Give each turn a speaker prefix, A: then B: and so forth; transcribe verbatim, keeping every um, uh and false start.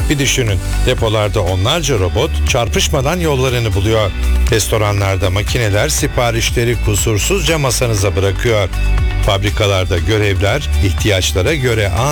A: Bir düşünün, depolarda onlarca robot çarpışmadan yollarını buluyor. Restoranlarda makineler siparişleri kusursuzca masanıza bırakıyor. Fabrikalarda görevler ihtiyaçlara göre